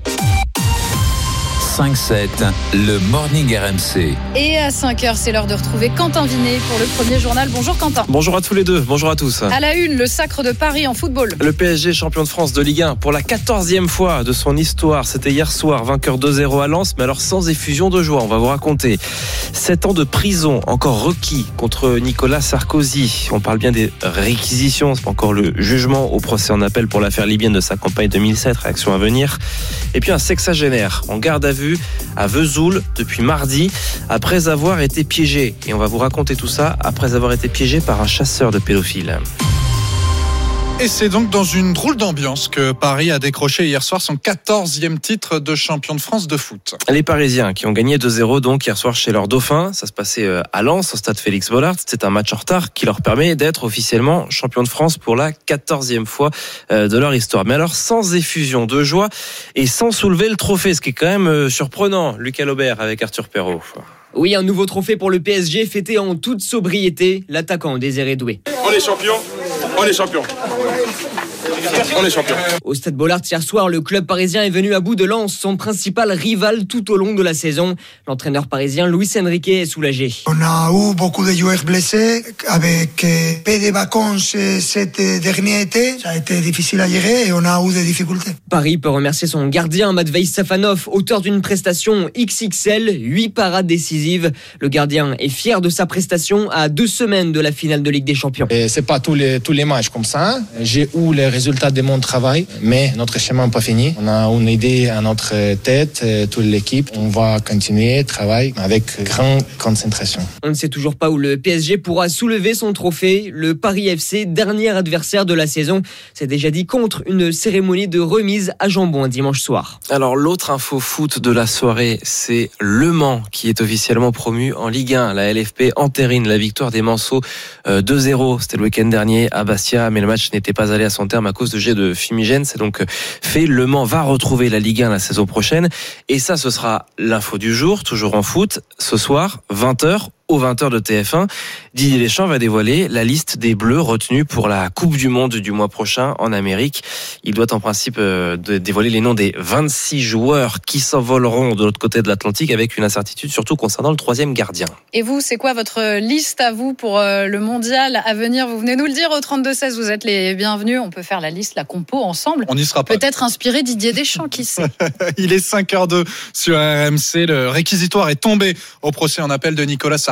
cinq sept, le Morning R M C. Et à cinq heures, c'est l'heure de retrouver Quentin Vinet pour le premier journal. Bonjour Quentin. Bonjour à tous les deux, bonjour à tous. À la une, le sacre de Paris en football. Le P S G champion de France de Ligue un pour la quatorzième fois de son histoire. C'était hier soir, vainqueur deux zéro à Lens, mais alors sans effusion de joie, on va vous raconter. Sept ans de prison encore requis contre Nicolas Sarkozy. On parle bien des réquisitions, c'est pas encore le jugement au procès en appel pour l'affaire libyenne de sa campagne deux mille sept, réaction à venir. Et puis un sexagénaire en garde à vue à Vesoul depuis mardi après avoir été piégé. Et on va vous raconter tout ça après avoir été piégé par un chasseur de pédophiles. Et c'est donc dans une drôle d'ambiance que Paris a décroché hier soir son quatorzième titre de champion de France de foot. Les Parisiens qui ont gagné deux zéro donc hier soir chez leurs dauphins. Ça se passait à Lens, au stade Félix Bollard. C'est un match en retard qui leur permet d'être officiellement champion de France pour la quatorzième fois de leur histoire. Mais alors sans effusion de joie et sans soulever le trophée, ce qui est quand même surprenant. Lucas Laubert avec Arthur Perrault. Oui, un nouveau trophée pour le P S G fêté en toute sobriété. L'attaquant Désiré Doué. On est champion, on est champion. On est champion. Au stade Bollard hier soir, le club parisien est venu à bout de Lens, son principal rival tout au long de la saison. L'entraîneur parisien Luis Enrique est soulagé. On a eu beaucoup de joueurs blessés avec peu de vacances cet dernier été. Ça a été difficile à gérer et on a eu des difficultés. Paris peut remercier son gardien Matvei Safanov, auteur d'une prestation X X L, huit parades décisives. Le gardien est fier de sa prestation à deux semaines de la finale de Ligue des Champions. Et c'est pas tous les tous les matchs comme ça. J'ai eu les résultats de mon travail, mais notre chemin n'est pas fini. On a une idée à notre tête, toute l'équipe. On va continuer, travailler avec grande concentration. On ne sait toujours pas où le P S G pourra soulever son trophée. Le Paris F C, dernier adversaire de la saison, s'est déjà dit contre une cérémonie de remise à Jambon un dimanche soir. Alors l'autre info foot de la soirée, c'est Le Mans qui est officiellement promu en Ligue un. La L F P entérine la victoire des Manceaux deux zéro. C'était le week-end dernier à Bastia, mais le match n'était pas allé à son terme à cause de jets de fumigène. C'est donc fait. Le Mans va retrouver la Ligue un la saison prochaine. Et ça, ce sera l'info du jour, toujours en foot. Ce soir, vingt heures, aux vingt heures de T F un, Didier Deschamps va dévoiler la liste des Bleus retenus pour la Coupe du Monde du mois prochain en Amérique. Il doit en principe euh, dévoiler les noms des vingt-six joueurs qui s'envoleront de l'autre côté de l'Atlantique, avec une incertitude surtout concernant le troisième gardien. Et vous, c'est quoi votre liste à vous pour euh, le mondial à venir? Vous venez nous le dire au trente-deux seize, vous êtes les bienvenus. On peut faire la liste, la compo ensemble. On y sera pas. Peut-être inspiré Didier Deschamps, qui sait. Il est cinq heures deux sur R M C. Le réquisitoire est tombé au procès en appel de Nicolas Sarkozy.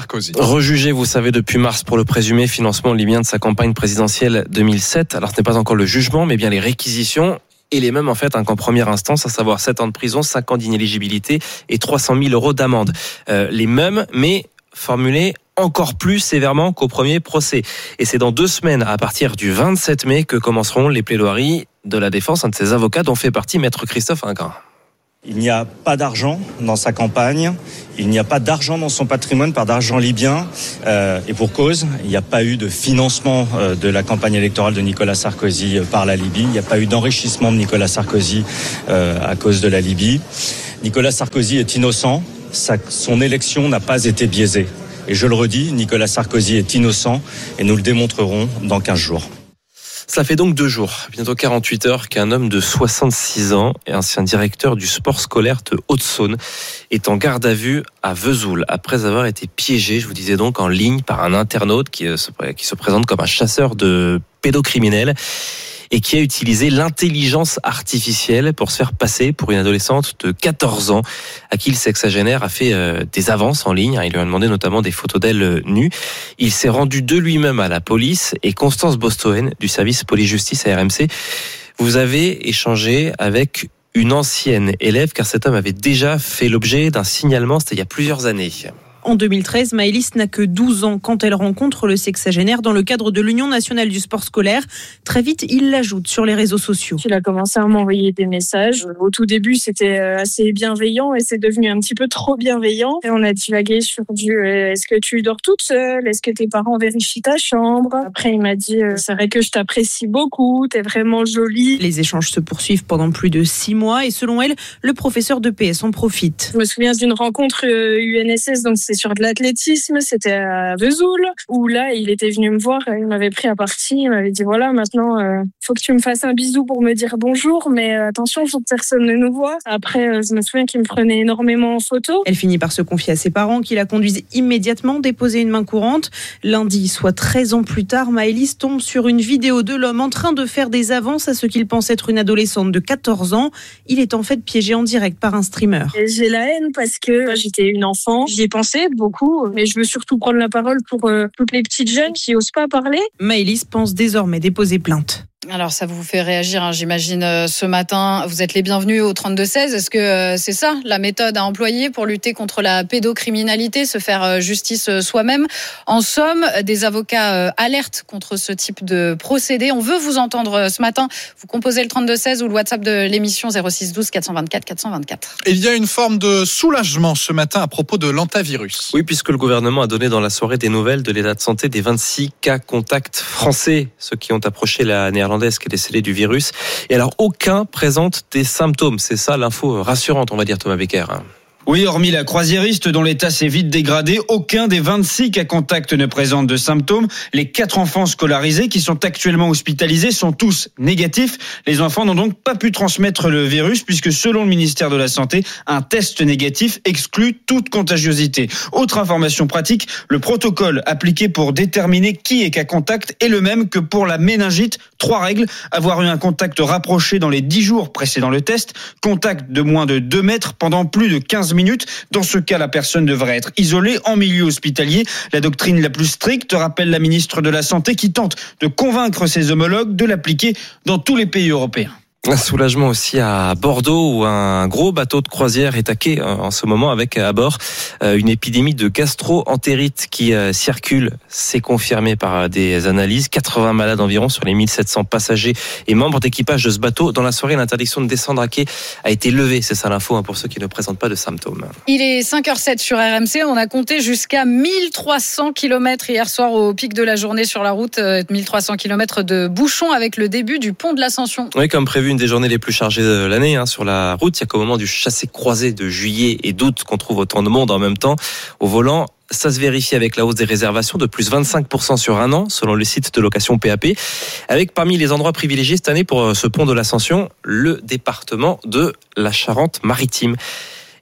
Sarkozy. Rejugé, vous savez, depuis mars pour le présumé financement libyen de sa campagne présidentielle deux mille sept. Alors ce n'est pas encore le jugement, mais bien les réquisitions. Et les mêmes en fait hein, qu'en première instance, à savoir sept ans de prison, cinq ans d'inéligibilité et trois cent mille euros d'amende. Euh, les mêmes, mais formulés encore plus sévèrement qu'au premier procès. Et c'est dans deux semaines, à partir du vingt-sept mai, que commenceront les plaidoiries de la défense, un de ses avocats dont fait partie maître Christophe Ingrand. Il n'y a pas d'argent dans sa campagne, il n'y a pas d'argent dans son patrimoine, pas d'argent libyen, euh, et pour cause, il n'y a pas eu de financement euh, de la campagne électorale de Nicolas Sarkozy euh, par la Libye, il n'y a pas eu d'enrichissement de Nicolas Sarkozy euh, à cause de la Libye. Nicolas Sarkozy est innocent, sa, son élection n'a pas été biaisée. Et je le redis, Nicolas Sarkozy est innocent et nous le démontrerons dans quinze jours. Cela fait donc deux jours, bientôt quarante-huit heures, qu'un homme de soixante-six ans et ancien directeur du sport scolaire de Haute-Saône est en garde à vue à Vesoul, après avoir été piégé, je vous disais donc, en ligne par un internaute qui se, qui se présente comme un chasseur de pédocriminels et qui a utilisé l'intelligence artificielle pour se faire passer pour une adolescente de quatorze ans à qui le sexagénaire a fait euh, des avances en ligne. Il lui a demandé notamment des photos d'elle nue. Il s'est rendu de lui-même à la police et Constance Bostoen du service police-justice à R M C, vous avez échangé avec une ancienne élève car cet homme avait déjà fait l'objet d'un signalement, c'était il y a plusieurs années. En deux mille treize, Maëlys n'a que douze ans quand elle rencontre le sexagénaire dans le cadre de l'Union nationale du sport scolaire. Très vite, il l'ajoute sur les réseaux sociaux. Il a commencé à m'envoyer des messages. Au tout début, c'était assez bienveillant et c'est devenu un petit peu trop bienveillant. Et on a divagué sur du euh, est-ce que tu dors toute seule ? Est-ce que tes parents vérifient ta chambre ? Après, il m'a dit euh, c'est vrai que je t'apprécie beaucoup, t'es vraiment jolie. Les échanges se poursuivent pendant plus de six mois et selon elle, le professeur de P S en profite. Je me souviens d'une rencontre euh, U N S S, donc c'est sur de l'athlétisme, c'était à Vesoul, où là, il était venu me voir, il m'avait pris à partie, il m'avait dit voilà, maintenant, euh, faut que tu me fasses un bisou pour me dire bonjour, mais euh, attention, faut que personne ne nous voit. Après, euh, je me souviens qu'il me prenait énormément en photo. Elle finit par se confier à ses parents qui la conduisent immédiatement déposer une main courante. Lundi, soit treize ans plus tard, Maëlys tombe sur une vidéo de l'homme en train de faire des avances à ce qu'il pense être une adolescente de quatorze ans. Il est en fait piégé en direct par un streamer. Et j'ai la haine parce que j'étais une enfant, j'y ai pensé beaucoup, mais je veux surtout prendre la parole pour euh, toutes les petites jeunes qui osent pas parler. Maëlys pense désormais déposer plainte. Alors ça vous fait réagir, hein, j'imagine, euh, ce matin. Vous êtes les bienvenus au trente-deux seize. Est-ce que euh, c'est ça la méthode à employer pour lutter contre la pédocriminalité, se faire euh, justice euh, soi-même ? En somme, des avocats euh, alertent contre ce type de procédé. On veut vous entendre euh, ce matin. Vous composez le trente-deux seize ou le WhatsApp de l'émission zéro six douze quatre cent vingt-quatre quatre cent vingt-quatre. Il y a une forme de soulagement ce matin à propos de l'antavirus. Oui, puisque le gouvernement a donné dans la soirée des nouvelles de l'état de santé des vingt-six cas contacts français, ceux qui ont approché la néerlandaise qui est décédée du virus. Et alors, aucun présente des symptômes. C'est ça l'info rassurante, on va dire, Thomas Becker. Oui, hormis la croisiériste dont l'état s'est vite dégradé, aucun des vingt-six cas contacts ne présente de symptômes. Les quatre enfants scolarisés qui sont actuellement hospitalisés sont tous négatifs. Les enfants n'ont donc pas pu transmettre le virus puisque selon le ministère de la Santé, un test négatif exclut toute contagiosité. Autre information pratique, le protocole appliqué pour déterminer qui est cas contact est le même que pour la méningite. Trois règles, avoir eu un contact rapproché dans les dix jours précédant le test, contact de moins de deux mètres pendant plus de quinze minutes. Dans ce cas, la personne devrait être isolée en milieu hospitalier. La doctrine la plus stricte, rappelle la ministre de la Santé, qui tente de convaincre ses homologues de l'appliquer dans tous les pays européens. Un soulagement aussi à Bordeaux où un gros bateau de croisière est taqué en ce moment avec à bord une épidémie de gastro-entérite qui circule. C'est confirmé par des analyses. quatre-vingts malades environ sur les mille sept cents passagers et membres d'équipage de ce bateau. Dans la soirée, l'interdiction de descendre à quai a été levée. C'est ça l'info pour ceux qui ne présentent pas de symptômes. Il est cinq heures zéro sept sur R M C. On a compté jusqu'à mille trois cents kilomètres hier soir au pic de la journée sur la route. mille trois cents kilomètres de bouchons avec le début du pont de l'Ascension. Oui, comme prévu, une des journées les plus chargées de l'année hein, sur la route. Il y a qu'au moment du chassé-croisé de juillet et d'août qu'on trouve autant de monde en même temps au volant. Ça se vérifie avec la hausse des réservations de plus vingt-cinq pour cent sur un an, selon le site de location P A P. Avec parmi les endroits privilégiés cette année pour ce pont de l'Ascension, le département de la Charente-Maritime.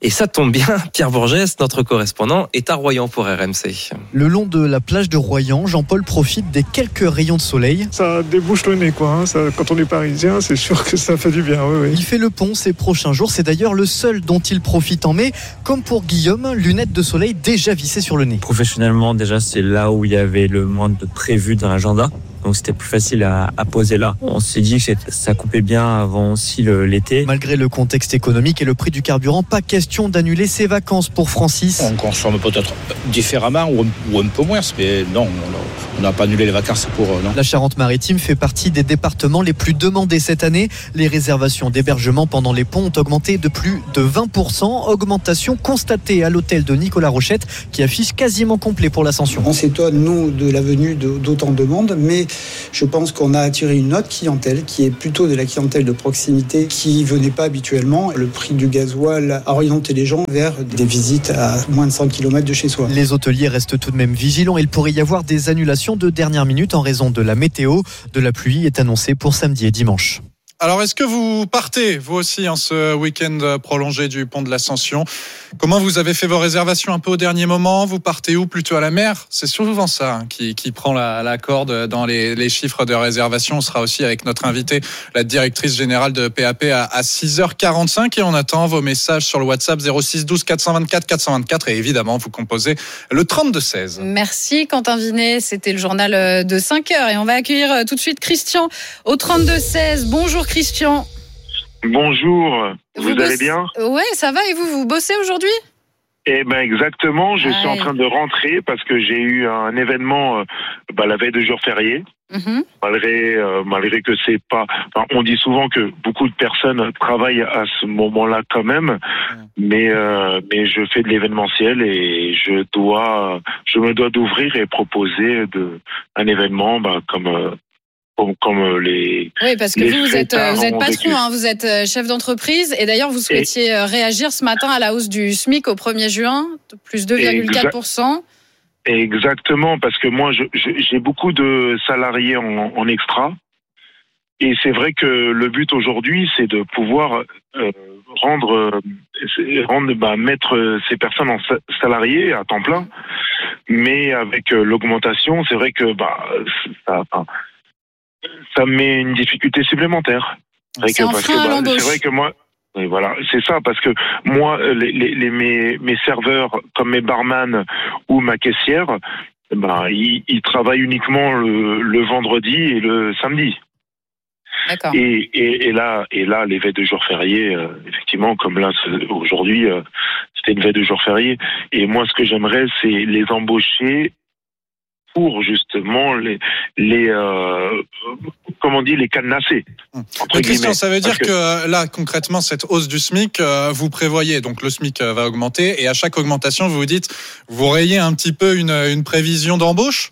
Et ça tombe bien, Pierre Bourgès, notre correspondant, est à Royan pour R M C. Le long de la plage de Royan, Jean-Paul profite des quelques rayons de soleil. Ça débouche le nez, quoi. Hein. Ça, quand on est parisien, c'est sûr que ça fait du bien. Oui, oui. Il fait le pont ces prochains jours. C'est d'ailleurs le seul dont il profite en mai. Comme pour Guillaume, lunettes de soleil déjà vissées sur le nez. Professionnellement, déjà, c'est là où il y avait le moins de prévu dans l'agenda. Donc c'était plus facile à, à poser là. On s'est dit que ça coupait bien avant aussi le, l'été. Malgré le contexte économique et le prix du carburant, pas question d'annuler ses vacances pour Francis. On consomme peut-être différemment ou un, ou un peu moins, mais non, on n'a pas annulé les vacances pour eux. Non. La Charente-Maritime fait partie des départements les plus demandés cette année. Les réservations d'hébergement pendant les ponts ont augmenté de plus de vingt pour cent. Augmentation constatée à l'hôtel de Nicolas Rochette qui affiche quasiment complet pour l'Ascension. On s'étonne, nous, de la venue de, d'autant de monde, mais je pense qu'on a attiré une autre clientèle qui est plutôt de la clientèle de proximité qui venait pas habituellement. Le prix du gasoil a orienté les gens vers des visites à moins de cent kilomètres de chez soi. Les hôteliers restent tout de même vigilants. Il pourrait y avoir des annulations de dernière minute en raison de la météo. De la pluie est annoncée pour samedi et dimanche. Alors, est-ce que vous partez, vous aussi, en ce week-end prolongé du pont de l'Ascension ? Comment vous avez fait vos réservations un peu au dernier moment ? Vous partez où ? Plutôt à la mer ? C'est souvent ça hein, qui, qui prend la, la corde dans les, les chiffres de réservation. On sera aussi avec notre invitée, la directrice générale de P A P à, à six heures quarante-cinq. Et on attend vos messages sur le WhatsApp zéro six douze quatre cent vingt-quatre quatre cent vingt-quatre. Et évidemment, vous composez le trente-deux seize. Merci Quentin Vinet. C'était le journal de cinq heures. Et on va accueillir tout de suite Christian au trente-deux seize. Bonjour Christian. Bonjour, vous, vous allez bosse... bien ? Ouais, ça va, et vous, vous bossez aujourd'hui ? Eh ben exactement, je Aïe. suis en train de rentrer parce que j'ai eu un événement euh, bah, la veille de jour férié. Mm-hmm. Malgré euh, malgré que c'est pas, enfin, on dit souvent que beaucoup de personnes travaillent à ce moment-là quand même, mm. mais euh, mais je fais de l'événementiel et je dois je me dois d'ouvrir et proposer de un événement bah, comme euh, Comme, comme les. Oui, parce que vous, vous êtes, vous êtes patron, hein, vous êtes chef d'entreprise, et d'ailleurs, vous souhaitiez et réagir ce matin à la hausse du SMIC au premier juin, de plus deux virgule quatre pour cent. Exactement, parce que moi, je, je, j'ai beaucoup de salariés en, en extra, et c'est vrai que le but aujourd'hui, c'est de pouvoir euh, rendre, rendre, bah, mettre ces personnes en salariés à temps plein, mais avec l'augmentation, c'est vrai que bah ça. Enfin, ça met une difficulté supplémentaire. C'est un frein à l'embauche. C'est vrai que moi, et voilà, c'est ça, parce que moi, les, les, les, mes, mes serveurs, comme mes barman ou ma caissière, ben, ils, ils travaillent uniquement le, le vendredi et le samedi. D'accord. Et, et, et là, et là, les veilles de jours fériés, euh, effectivement, comme là aujourd'hui, euh, c'était une veille de jours fériés. Et moi, ce que j'aimerais, c'est les embaucher pour justement les les euh, comment on dit les cadenasser. Mais Christian, ça veut dire que... que là concrètement cette hausse du SMIC, euh, vous prévoyez donc le SMIC va augmenter et à chaque augmentation vous vous dites vous rayez un petit peu une une prévision d'embauche.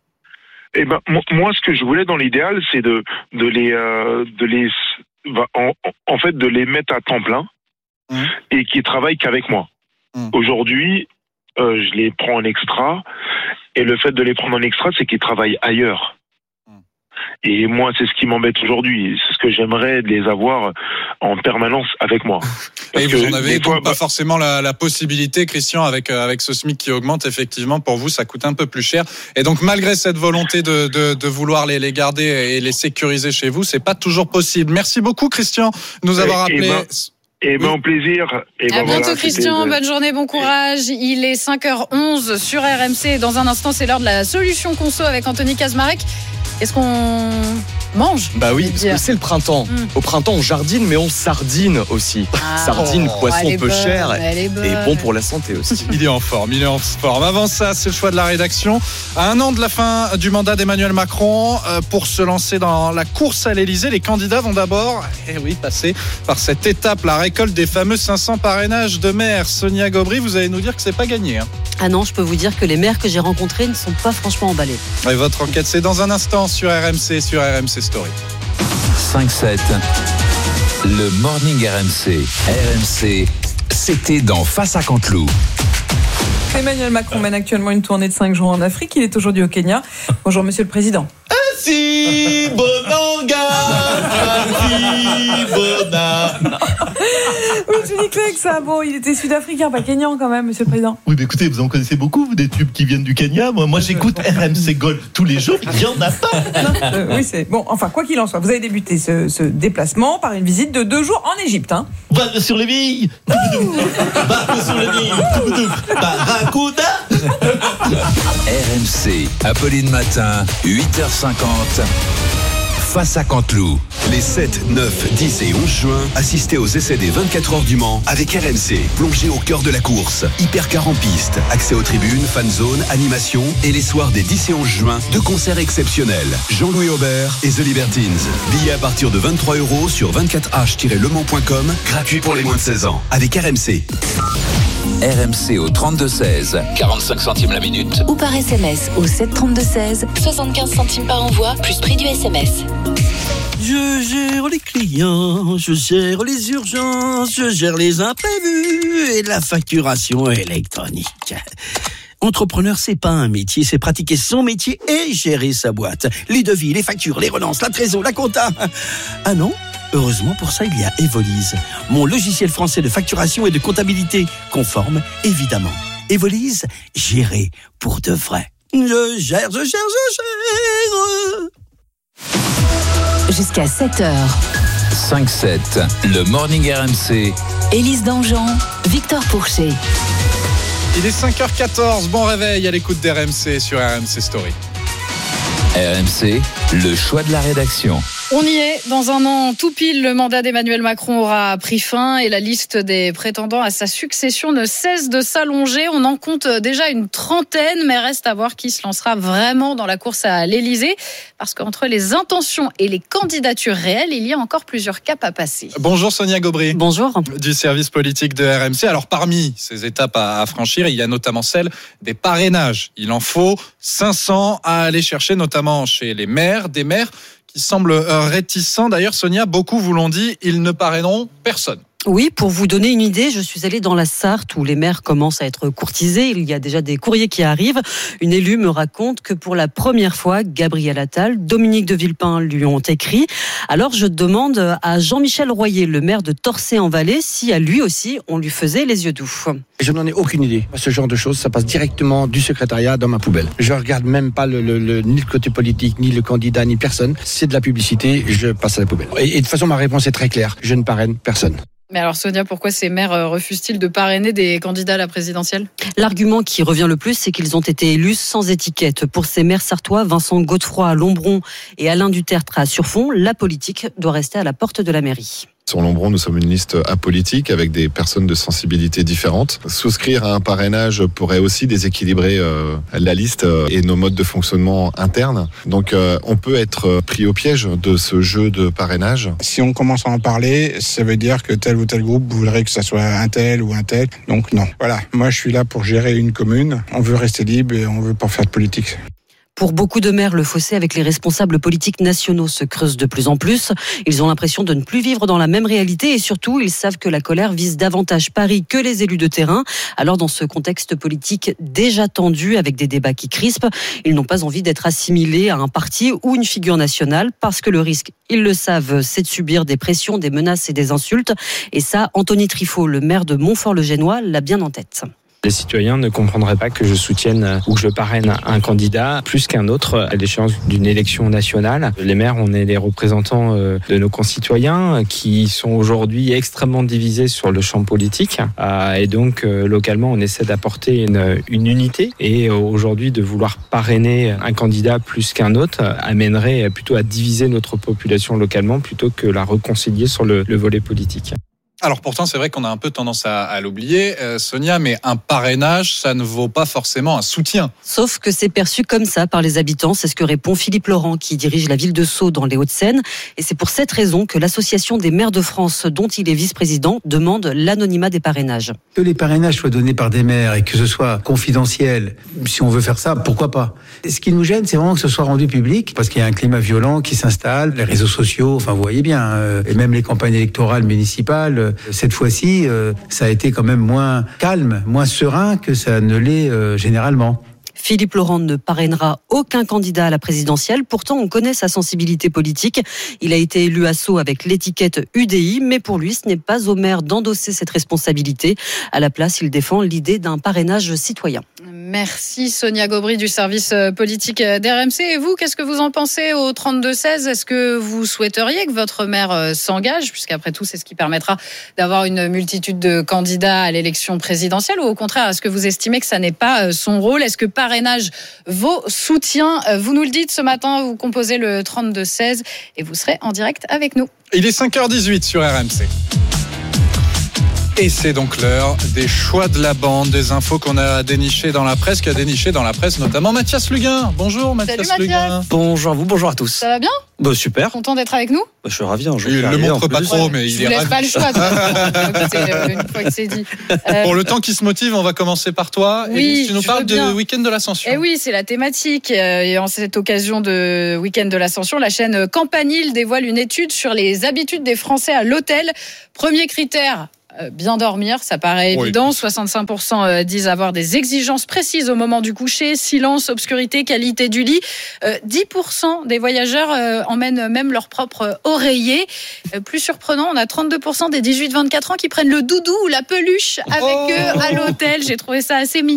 Eh ben moi ce que je voulais dans l'idéal c'est de de les euh, de les en, en fait de les mettre à temps plein mmh. et qui travaillent qu'avec moi. Mmh. Aujourd'hui euh, je les prends en extra. Et le fait de les prendre en extra, c'est qu'ils travaillent ailleurs. Et moi, c'est ce qui m'embête aujourd'hui. C'est ce que j'aimerais de les avoir en permanence avec moi. Parce et vous en avez donc fois, pas bah... forcément la, la possibilité, Christian, avec, avec ce SMIC qui augmente, effectivement, pour vous, ça coûte un peu plus cher. Et donc, malgré cette volonté de, de, de vouloir les, les garder et les sécuriser chez vous, c'est pas toujours possible. Merci beaucoup, Christian, de nous avoir appelé. Et ben, au plaisir. Et à ben bientôt, voilà, Christian. c'était... Bonne journée, bon courage. Il est cinq heures onze sur R M C. Dans un instant, c'est l'heure de la solution conso avec Anthony Kazmarek. Est-ce qu'on mange? Bah oui, parce que c'est le printemps. Mmh. Au printemps, on jardine, mais on sardine aussi. Ah, sardine, oh, poisson peu bonne, cher et bon pour la santé aussi. Il est en forme, il est en forme. Avant ça, c'est le choix de la rédaction. À un an de la fin du mandat d'Emmanuel Macron, euh, pour se lancer dans la course à l'Elysée, les candidats vont d'abord, eh oui, passer par cette étape, la récolte des fameux cinq cents parrainages de maires. Sonia Gobry, vous allez nous dire que c'est pas gagné. Hein. Ah non, je peux vous dire que les maires que j'ai rencontrés ne sont pas franchement emballés. Et votre enquête, c'est dans un instant sur R M C, sur R M C Story. cinq sept, le Morning R M C. R M C, c'était dans Face à Canteloup. Emmanuel Macron mène actuellement une tournée de cinq jours en Afrique. Il est aujourd'hui au Kenya. Bonjour, Monsieur le Président. Asi Bonanga, Asi Bona. Oui, Tony Claire, c'est que ça? Bon, il était sud-africain, pas kényan quand même, monsieur le président. Oui, mais écoutez, vous en connaissez beaucoup, vous, des tubes qui viennent du Kenya. Moi, moi j'écoute R M C Gold tous les jours, il n'y en a pas. Euh, oui, c'est bon. Enfin, quoi qu'il en soit, vous avez débuté ce, ce déplacement par une visite de deux jours en Égypte. Hein. Va sur les billes, va sur les billes, barracuda. R M C, Apolline Matin, huit heures cinquante. Face à Canteloup. Les sept, neuf, dix et onze juin, assistez aux essais des vingt-quatre heures du Mans avec R M C. Plongez au cœur de la course. Hypercar en piste, accès aux tribunes, fan zone, animation et les soirs des dix et onze juin, deux concerts exceptionnels. Jean-Louis Aubert et The Libertines. Billets à partir de vingt-trois euros sur vingt-quatre h tiret le mans point com, gratuit pour les moins de seize ans. Avec R M C. R M C au trente-deux seize, quarante-cinq centimes la minute. Ou par S M S au sept trente-deux seize, soixante-quinze centimes par envoi, plus prix du S M S. Je gère les clients, je gère les urgences, je gère les imprévus et la facturation électronique. Entrepreneur, c'est pas un métier, c'est pratiquer son métier et gérer sa boîte. Les devis, les factures, les relances, la trésor, la compta. Ah non ? Heureusement, pour ça, il y a Evolise, mon logiciel français de facturation et de comptabilité, conforme, évidemment. Evolise, gérer pour de vrai. Je gère, je gère, je gère. Jusqu'à sept heures. cinq sept, le Morning R M C. Élise Dangean, Victor Pourchet. Il est cinq heures quatorze, bon réveil à l'écoute d'R M C sur R M C Story. R M C, le choix de la rédaction. On y est. Dans un an tout pile, le mandat d'Emmanuel Macron aura pris fin et la liste des prétendants à sa succession ne cesse de s'allonger. On en compte déjà une trentaine, mais reste à voir qui se lancera vraiment dans la course à l'Élysée. Parce qu'entre les intentions et les candidatures réelles, il y a encore plusieurs caps à passer. Bonjour Sonia Gaubry. Bonjour. Du service politique de R M C. Alors parmi ces étapes à franchir, il y a notamment celle des parrainages. Il en faut cinq cents à aller chercher, notamment chez les maires, des maires qui semblent réticents. D'ailleurs, Sonia, beaucoup vous l'ont dit, ils ne parraineront personne. Oui, pour vous donner une idée, je suis allée dans la Sarthe où les maires commencent à être courtisés. Il y a déjà des courriers qui arrivent. Une élue me raconte que pour la première fois, Gabriel Attal, Dominique de Villepin lui ont écrit. Alors je demande à Jean-Michel Royer, le maire de Torcé-en-Vallée, si à lui aussi on lui faisait les yeux doux. Je n'en ai aucune idée. Ce genre de choses, ça passe directement du secrétariat dans ma poubelle. Je regarde même pas le, le, le, ni le côté politique, ni le candidat, ni personne. C'est de la publicité, je passe à la poubelle. Et, et de toute façon, ma réponse est très claire. Je ne parraine personne. Mais alors Sonia, pourquoi ces maires refusent-ils de parrainer des candidats à la présidentielle ? L'argument qui revient le plus, c'est qu'ils ont été élus sans étiquette. Pour ces maires sartois, Vincent Godefroy à Lombron et Alain Dutertre à Surfont, la politique doit rester à la porte de la mairie. Sur Lombron, nous sommes une liste apolitique avec des personnes de sensibilités différentes. Souscrire à un parrainage pourrait aussi déséquilibrer euh, la liste et nos modes de fonctionnement internes. Donc euh, on peut être pris au piège de ce jeu de parrainage. Si on commence à en parler, ça veut dire que tel ou tel groupe voudrait que ça soit un tel ou un tel. Donc non. Voilà, moi je suis là pour gérer une commune. On veut rester libre et on veut pas faire de politique. Pour beaucoup de maires, le fossé avec les responsables politiques nationaux se creuse de plus en plus. Ils ont l'impression de ne plus vivre dans la même réalité et surtout, ils savent que la colère vise davantage Paris que les élus de terrain. Alors, dans ce contexte politique déjà tendu avec des débats qui crispent, ils n'ont pas envie d'être assimilés à un parti ou une figure nationale parce que le risque, ils le savent, c'est de subir des pressions, des menaces et des insultes. Et ça, Anthony Trifot, le maire de Montfort-le-Génois, l'a bien en tête. Les citoyens ne comprendraient pas que je soutienne ou que je parraine un candidat plus qu'un autre à l'échéance d'une élection nationale. Les maires, on est les représentants de nos concitoyens qui sont aujourd'hui extrêmement divisés sur le champ politique. Et donc, localement, on essaie d'apporter une, une unité. Et aujourd'hui, de vouloir parrainer un candidat plus qu'un autre amènerait plutôt à diviser notre population localement plutôt que la réconcilier sur le, le volet politique. Alors pourtant, c'est vrai qu'on a un peu tendance à, à l'oublier, euh, Sonia, mais un parrainage, ça ne vaut pas forcément un soutien. Sauf que c'est perçu comme ça par les habitants, c'est ce que répond Philippe Laurent, qui dirige la ville de Sceaux dans les Hauts-de-Seine. Et c'est pour cette raison que l'Association des maires de France, dont il est vice-président, demande l'anonymat des parrainages. Que les parrainages soient donnés par des maires et que ce soit confidentiel, si on veut faire ça, pourquoi pas ? Ce qui nous gêne, c'est vraiment que ce soit rendu public, parce qu'il y a un climat violent qui s'installe, les réseaux sociaux, enfin vous voyez bien, euh, et même les campagnes électorales municipales. Cette fois-ci, euh, ça a été quand même moins calme, moins serein que ça ne l'est euh, généralement. Philippe Laurent ne parrainera aucun candidat à la présidentielle. Pourtant, on connaît sa sensibilité politique. Il a été élu à Sceaux avec l'étiquette U D I, mais pour lui, ce n'est pas au maire d'endosser cette responsabilité. À la place, il défend l'idée d'un parrainage citoyen. Merci Sonia Gobry du service politique d'R M C. Et vous, qu'est-ce que vous en pensez au trente-deux seize ? Est-ce que vous souhaiteriez que votre maire s'engage, puisqu'après tout, c'est ce qui permettra d'avoir une multitude de candidats à l'élection présidentielle, ou au contraire, est-ce que vous estimez que ça n'est pas son rôle ? Est-ce que parrainage vaut soutien ? Vous nous le dites ce matin, vous composez le trente-deux seize et vous serez en direct avec nous. Il est cinq heures dix-huit sur R M C. Et c'est donc l'heure des choix de la bande, des infos qu'on a dénichées dans la presse, qu'a déniché dans la presse notamment Mathias Luguin. Bonjour Mathias Salut, Luguin. Mathias. Bonjour à vous, bonjour à tous. Ça va bien ? Bah, super. Content d'être avec nous ? Bah, je suis ravi. Hein, je Il ne le montre pas trop, ouais, mais il est ravi. Je vous laisse ravi. pas le choix. De une fois que c'est dit. Euh, Pour le temps qui se motive, on va commencer par toi. Oui, Élise, tu nous parles du week-end de l'Ascension. Eh oui, c'est la thématique. Et en cette occasion de week-end de l'Ascension, la chaîne Campanile dévoile une étude sur les habitudes des Français à l'hôtel. Premier critère, bien dormir, ça paraît évident. Oui. soixante-cinq pour cent disent avoir des exigences précises au moment du coucher. Silence, obscurité, qualité du lit. dix pour cent des voyageurs emmènent même leur propre oreiller. Plus surprenant, on a trente-deux pour cent des dix-huit vingt-quatre ans qui prennent le doudou ou la peluche avec oh eux à l'hôtel. J'ai trouvé ça assez mignon.